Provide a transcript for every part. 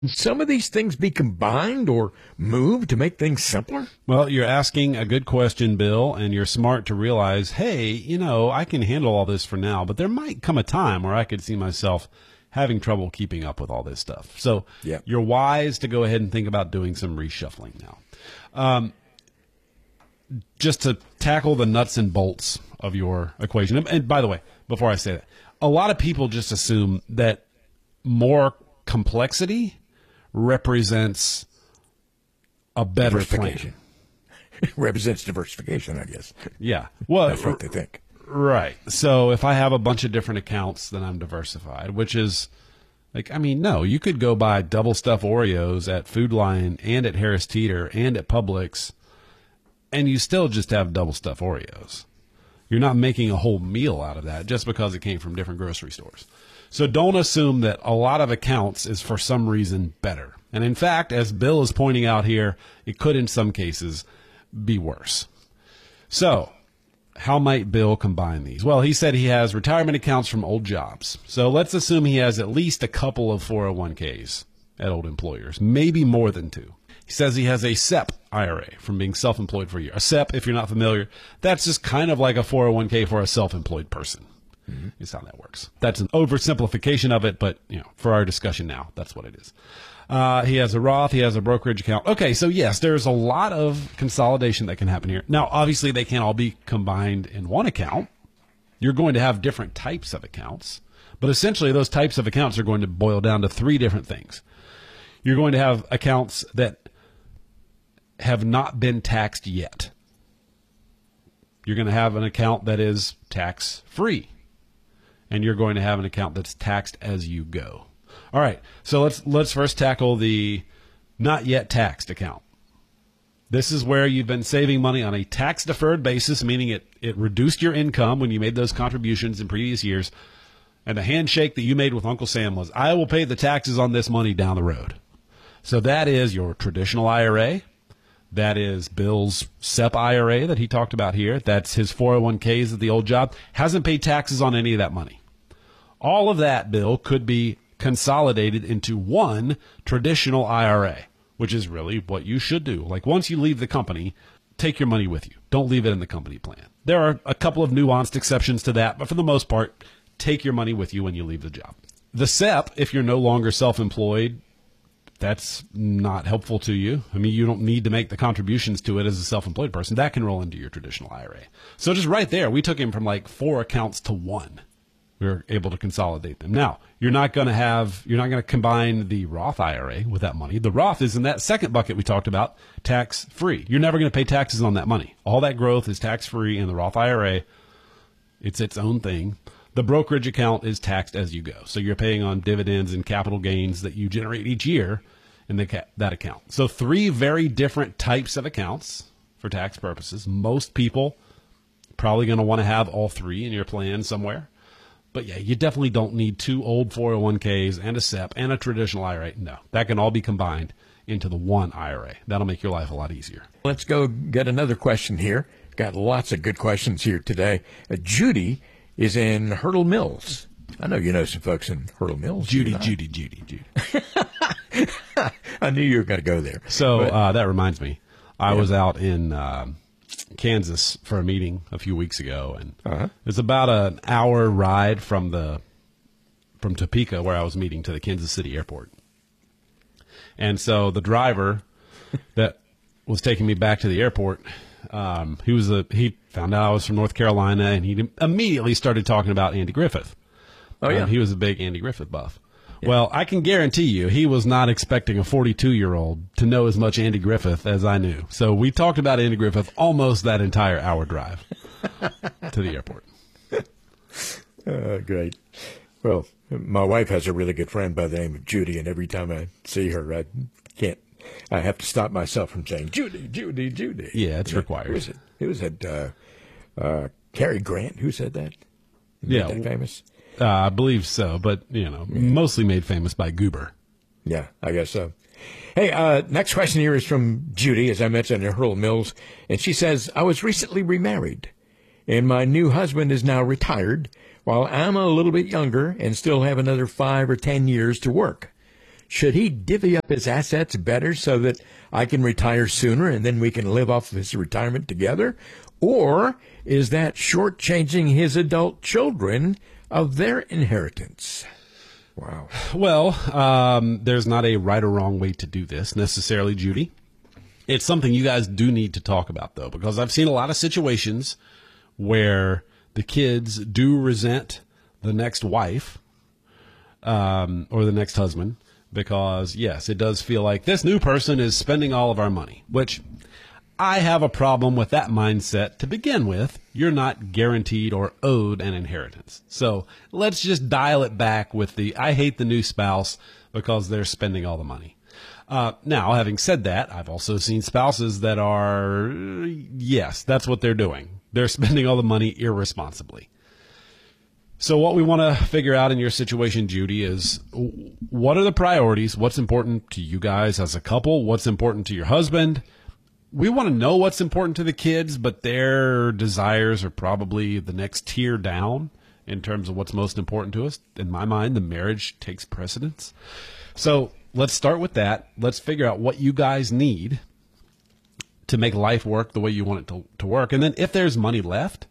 some of these things be combined or moved to make things simpler? Well, you're asking a good question, Bill, and you're smart to realize, hey, I can handle all this for now, but there might come a time where I could see myself having trouble keeping up with all this stuff. So You're wise to go ahead and think about doing some reshuffling now. Just to tackle the nuts and bolts of your equation. And by the way, before I say that, a lot of people just assume that more complexity represents a better plan. Represents diversification, I guess. Yeah. Well, that's what they think. Right. So if I have a bunch of different accounts, then I'm diversified, which is no, you could go buy double stuffed Oreos at Food Lion and at Harris Teeter and at Publix, and you still just have double stuffed Oreos. You're not making a whole meal out of that just because it came from different grocery stores. So don't assume that a lot of accounts is for some reason better. And in fact, as Bill is pointing out here, it could in some cases be worse. So how might Bill combine these? Well, he said he has retirement accounts from old jobs. So let's assume he has at least a couple of 401ks at old employers, maybe more than two. He says he has a SEP IRA from being self-employed for a year. A SEP, if you're not familiar, that's just kind of like a 401k for a self-employed person. Mm-hmm. Is how that works. That's an oversimplification of it, but for our discussion now, that's what it is. He has a Roth. He has a brokerage account. Okay, so yes, there's a lot of consolidation that can happen here. Now, obviously, they can't all be combined in one account. You're going to have different types of accounts, but essentially those types of accounts are going to boil down to three different things. You're going to have accounts that have not been taxed yet. You're going to have an account that is tax-free, and you're going to have an account that's taxed as you go. All right, so let's first tackle the not yet taxed account. This is where you've been saving money on a tax-deferred basis, meaning it reduced your income when you made those contributions in previous years, and the handshake that you made with Uncle Sam was, I will pay the taxes on this money down the road. So that is your traditional IRA. That is Bill's SEP IRA that he talked about here. That's his 401ks at the old job. Hasn't paid taxes on any of that money. All of that, Bill, could be consolidated into one traditional IRA, which is really what you should do. Like once you leave the company, take your money with you. Don't leave it in the company plan. There are a couple of nuanced exceptions to that, but for the most part, take your money with you when you leave the job. The SEP, if you're no longer self-employed, that's not helpful to you. I mean, you don't need to make the contributions to it as a self-employed person. That can roll into your traditional IRA. So just right there, we took him from like 4 accounts to 1. We were able to consolidate them. Now, you're not going to combine the Roth IRA with that money. The Roth is in that second bucket we talked about, tax-free. You're never going to pay taxes on that money. All that growth is tax-free in the Roth IRA. It's its own thing. The brokerage account is taxed as you go. So you're paying on dividends and capital gains that you generate each year in that account. So 3 very different types of accounts for tax purposes. Most people probably going to want to have all 3 in your plan somewhere. But yeah, you definitely don't need 2 old 401ks and a SEP and a traditional IRA. No, that can all be combined into the one IRA. That'll make your life a lot easier. Let's go get another question here. Got lots of good questions here today. Judy is in Hurdle Mills. I know you know some folks in Hurdle Mills. Judy. I knew you were going to go there. So that reminds me. I was out in Kansas for a meeting a few weeks ago, and it's about an hour ride from Topeka, where I was meeting, to the Kansas City airport. And so the driver that was taking me back to the airport, he found out I was from North Carolina, and he immediately started talking about Andy Griffith. Oh, yeah. He was a big Andy Griffith buff. Yeah. Well, I can guarantee you he was not expecting a 42-year-old to know as much Andy Griffith as I knew. So we talked about Andy Griffith almost that entire hour drive to the airport. Great. Well, my wife has a really good friend by the name of Judy, and every time I see her, I have to stop myself from saying, Judy. Yeah, it's required. Who was it? Cary Grant, who said that? Yeah. That famous? I believe so, but, mostly made famous by Goober. Yeah, I guess so. Hey, next question here is from Judy, as I mentioned, in Hurdle Mills. And she says, I was recently remarried, and my new husband is now retired, while I'm a little bit younger and still have another 5 or 10 years to work. should he divvy up his assets better so that I can retire sooner and then we can live off of his retirement together? Or is that shortchanging his adult children of their inheritance? Wow. Well, there's not a right or wrong way to do this necessarily, Judy. It's something you guys do need to talk about, though, because I've seen a lot of situations where the kids do resent the next wife or the next husband because, yes, it does feel like this new person is spending all of our money, which I have a problem with that mindset to begin with. You're not guaranteed or owed an inheritance. So let's just dial it back with the I hate the new spouse because they're spending all the money. Now, having said that, I've also seen spouses that are, yes, that's what they're doing. They're spending all the money irresponsibly. So what we want to figure out in your situation, Judy, is what are the priorities? What's important to you guys as a couple? What's important to your husband? We want to know what's important to the kids, but their desires are probably the next tier down in terms of what's most important to us. In my mind, the marriage takes precedence. So let's start with that. Let's figure out what you guys need to make life work the way you want it to work. And then if there's money left,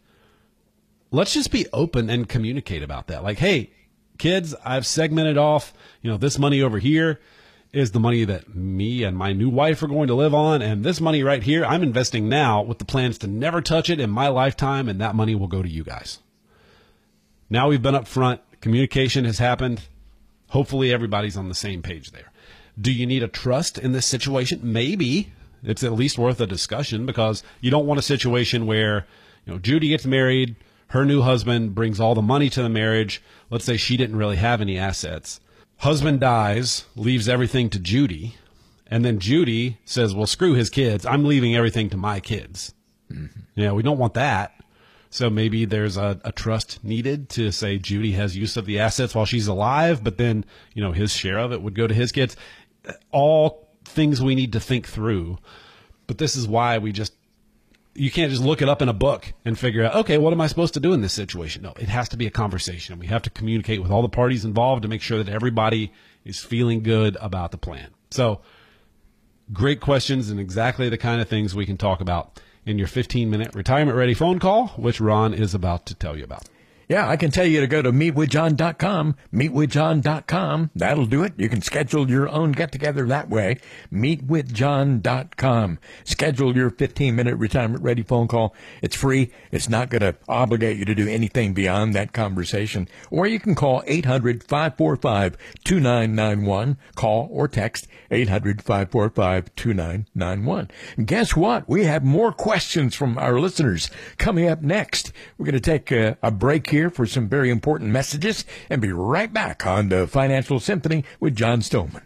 let's just be open and communicate about that. Like, hey, kids, I've segmented off, this money over here is the money that me and my new wife are going to live on. And this money right here, I'm investing now with the plans to never touch it in my lifetime. And that money will go to you guys. Now we've been up front. Communication has happened. Hopefully everybody's on the same page there. Do you need a trust in this situation? Maybe. It's at least worth a discussion because you don't want a situation where, Judy gets married, her new husband brings all the money to the marriage. Let's say she didn't really have any assets. Husband dies, leaves everything to Judy, and then Judy says, well, screw his kids. I'm leaving everything to my kids. Mm-hmm. We don't want that. So maybe there's a trust needed to say Judy has use of the assets while she's alive, but then, his share of it would go to his kids. All things we need to think through. But this is why you can't just look it up in a book and figure out, okay, what am I supposed to do in this situation? No, it has to be a conversation. We have to communicate with all the parties involved to make sure that everybody is feeling good about the plan. So great questions and exactly the kind of things we can talk about in your 15-minute retirement-ready phone call, which Ron is about to tell you about. Yeah, I can tell you to go to meetwithjohn.com, meetwithjohn.com. That'll do it. You can schedule your own get-together that way, meetwithjohn.com. Schedule your 15-minute retirement-ready phone call. It's free. It's not going to obligate you to do anything beyond that conversation. Or you can call 800-545-2991. Call or text 800-545-2991. And guess what? We have more questions from our listeners coming up next. We're going to take a break here for some very important messages and be right back on the Financial Symphony with John Stillman.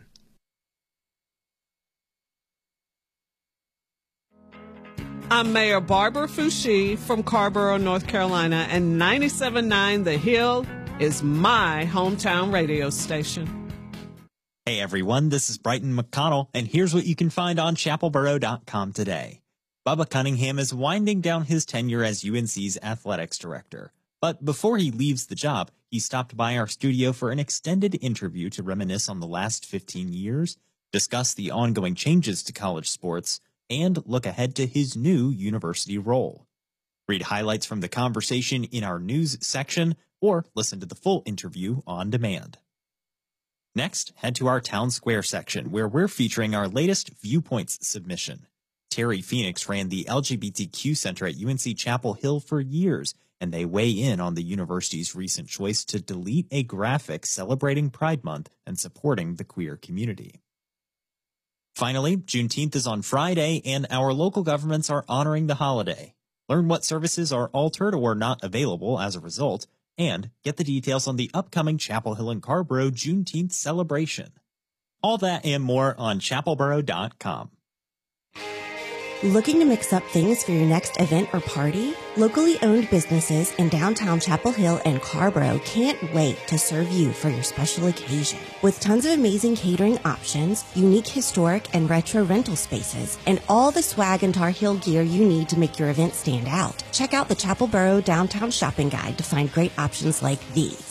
I'm Mayor Barbara Foushee from Carrboro, North Carolina, and 97.9 The Hill is my hometown radio station. Hey everyone, this is Brighton McConnell, and here's what you can find on chapelboro.com today. Bubba Cunningham is winding down his tenure as UNC's athletics director. But before he leaves the job, he stopped by our studio for an extended interview to reminisce on the last 15 years, discuss the ongoing changes to college sports, and look ahead to his new university role. Read highlights from the conversation in our news section or listen to the full interview on demand. Next, head to our Town Square section where we're featuring our latest Viewpoints submission. Terry Phoenix ran the LGBTQ Center at UNC Chapel Hill for years, and they weigh in on the university's recent choice to delete a graphic celebrating Pride Month and supporting the queer community. Finally, Juneteenth is on Friday, and our local governments are honoring the holiday. Learn what services are altered or not available as a result, and get the details on the upcoming Chapel Hill and Carrboro Juneteenth celebration. All that and more on chapelboro.com. Looking to mix up things for your next event or party? Locally owned businesses in downtown Chapel Hill and Carrboro can't wait to serve you for your special occasion. With tons of amazing catering options, unique historic and retro rental spaces, and all the swag and Tar Heel gear you need to make your event stand out. Check out the Chapelboro Downtown Shopping Guide to find great options like these.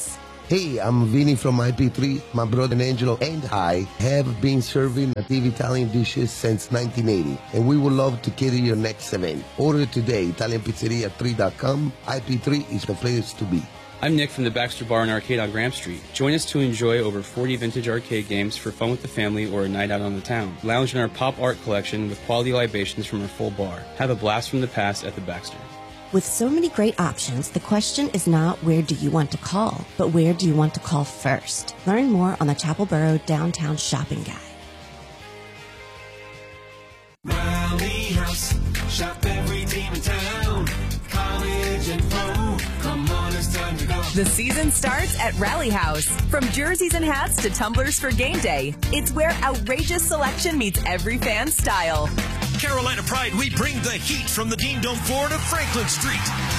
Hey, I'm Vinny from IP3. My brother Angelo and I have been serving native Italian dishes since 1980, and we would love to cater your next event. Order today, ItalianPizzeria3.com. IP3 is the place to be. I'm Nick from the Baxter Bar and Arcade on Graham Street. Join us to enjoy over 40 vintage arcade games for fun with the family or a night out on the town. Lounge in our pop art collection with quality libations from our full bar. Have a blast from the past at the Baxter. With so many great options, the question is not where do you want to call, but where do you want to call first? Learn more on the Chapel Borough Downtown Shopping Guide. Rally House, shop every team in town. College and pro, come on, it's time to go. The season starts at Rally House. From jerseys and hats to tumblers for game day, it's where outrageous selection meets every fan's style. Carolina Pride, we bring the heat from the Dean Dome floor to Franklin Street.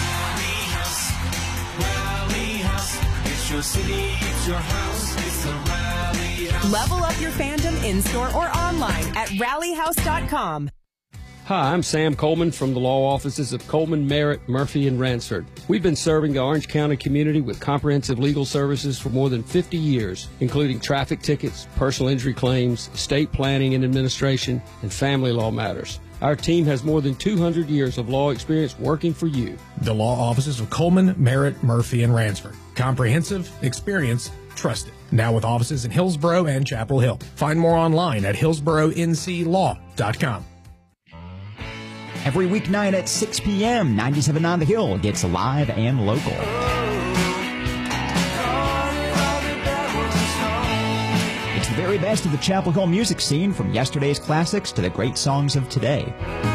Rally House, it's your city, it's your house, it's the Rally House. Level up your fandom in-store or online at rallyhouse.com. Hi, I'm Sam Coleman from the law offices of Coleman, Merritt, Murphy, and Ransford. We've been serving the Orange County community with comprehensive legal services for more than 50 years, including traffic tickets, personal injury claims, estate planning and administration, and family law matters. Our team has more than 200 years of law experience working for you. The law offices of Coleman, Merritt, Murphy, and Ransford. Comprehensive, experience, trusted. Now with offices in Hillsborough and Chapel Hill. Find more online at hillsboroughnclaw.com. Every weeknight at 6 p.m., 97.9 The Hill gets live and local. It's the very best of the Chapel Hill music scene, from yesterday's classics to the great songs of today.